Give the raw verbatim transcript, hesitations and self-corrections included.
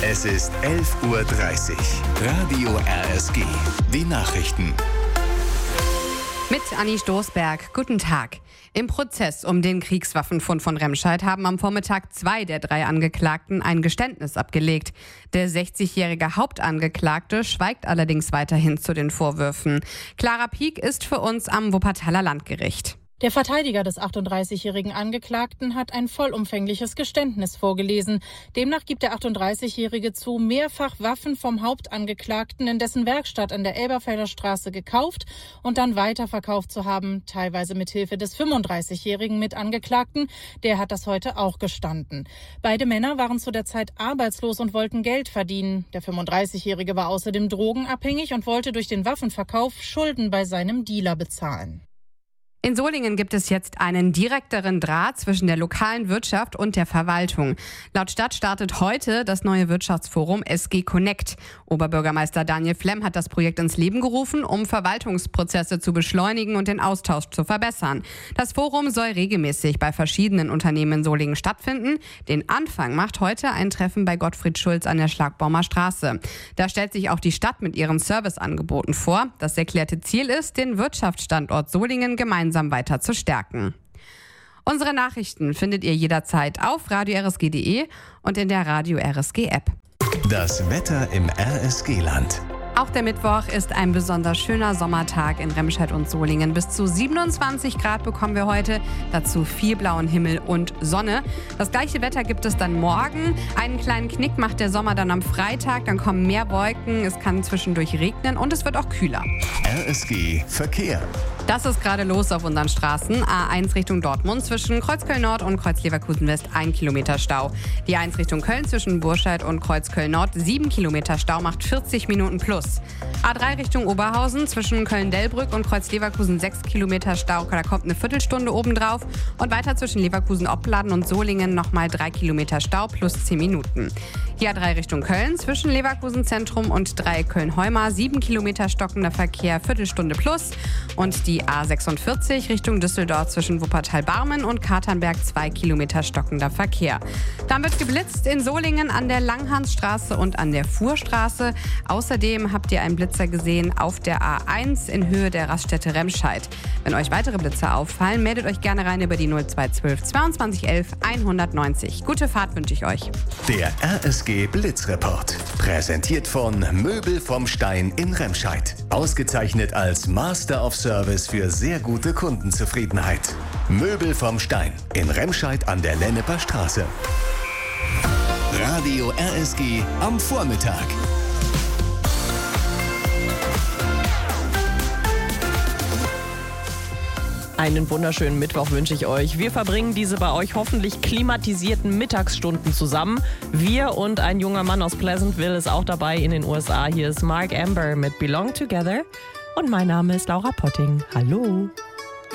Es ist elf Uhr dreißig. Radio R S G. Die Nachrichten. Mit Anni Stoßberg. Guten Tag. Im Prozess um den Kriegswaffenfund von Remscheid haben am Vormittag zwei der drei Angeklagten ein Geständnis abgelegt. Der sechzigjährige Hauptangeklagte schweigt allerdings weiterhin zu den Vorwürfen. Clara Pieck ist für uns am Wuppertaler Landgericht. Der Verteidiger des achtunddreißigjährigen Angeklagten hat ein vollumfängliches Geständnis vorgelesen. Demnach gibt der achtunddreißigjährige zu, mehrfach Waffen vom Hauptangeklagten in dessen Werkstatt an der Elberfelder Straße gekauft und dann weiterverkauft zu haben, teilweise mit Hilfe des fünfunddreißigjährigen Mitangeklagten. Der hat das heute auch gestanden. Beide Männer waren zu der Zeit arbeitslos und wollten Geld verdienen. Der fünfunddreißigjährige war außerdem drogenabhängig und wollte durch den Waffenverkauf Schulden bei seinem Dealer bezahlen. In Solingen gibt es jetzt einen direkteren Draht zwischen der lokalen Wirtschaft und der Verwaltung. Laut Stadt startet heute das neue Wirtschaftsforum S G Connect. Oberbürgermeister Daniel Flemm hat das Projekt ins Leben gerufen, um Verwaltungsprozesse zu beschleunigen und den Austausch zu verbessern. Das Forum soll regelmäßig bei verschiedenen Unternehmen in Solingen stattfinden. Den Anfang macht heute ein Treffen bei Gottfried Schulz an der Schlagbaumer Straße. Da stellt sich auch die Stadt mit ihren Serviceangeboten vor. Das erklärte Ziel ist, den Wirtschaftsstandort Solingen gemeinsam weiter zu stärken. Unsere Nachrichten findet ihr jederzeit auf radio r s g punkt d e und in der Radio R S G App. Das Wetter im R S G-Land. Auch der Mittwoch ist ein besonders schöner Sommertag in Remscheid und Solingen. Bis zu siebenundzwanzig Grad bekommen wir heute, dazu viel blauen Himmel und Sonne. Das gleiche Wetter gibt es dann morgen. Einen kleinen Knick macht der Sommer dann am Freitag. Dann kommen mehr Wolken, es kann zwischendurch regnen und es wird auch kühler. R S G Verkehr. Das ist gerade los auf unseren Straßen. A eins Richtung Dortmund zwischen Kreuzköln-Nord und Kreuz-Leverkusen-West ein Kilometer Stau. Die eins Richtung Köln zwischen Burscheid und Kreuzköln-Nord sieben Kilometer Stau, macht vierzig Minuten plus. A drei Richtung Oberhausen zwischen Köln-Delbrück und Kreuz-Leverkusen sechs Kilometer Stau. Da kommt eine Viertelstunde obendrauf. Und weiter zwischen Leverkusen-Opladen und Solingen nochmal drei Kilometer Stau plus zehn Minuten. Hier A drei Richtung Köln zwischen Leverkusen Zentrum und Dreieck Köln-Heumar sieben Kilometer stockender Verkehr, Viertelstunde plus. Und die A sechsundvierzig Richtung Düsseldorf zwischen Wuppertal-Barmen und Katernberg zwei Kilometer stockender Verkehr. Dann wird geblitzt in Solingen an der Langhansstraße und an der Fuhrstraße. Außerdem habt ihr einen Blitzer gesehen auf der A eins in Höhe der Raststätte Remscheid. Wenn euch weitere Blitzer auffallen, meldet euch gerne rein über die null zwei zwölf zweiundzwanzig elf hundertneunzig. Gute Fahrt wünsche ich euch. Der R S G Blitzreport. Präsentiert von Möbel vom Stein in Remscheid. Ausgezeichnet als Master of Service für sehr gute Kundenzufriedenheit. Möbel vom Stein in Remscheid an der Lenneper Straße. Radio R S G am Vormittag. Einen wunderschönen Mittwoch wünsche ich euch. Wir verbringen diese bei euch hoffentlich klimatisierten Mittagsstunden zusammen. Wir und ein junger Mann aus Pleasantville ist auch dabei in den U S A. Hier ist Mark Amber mit Belong Together. Und mein Name ist Laura Potting. Hallo.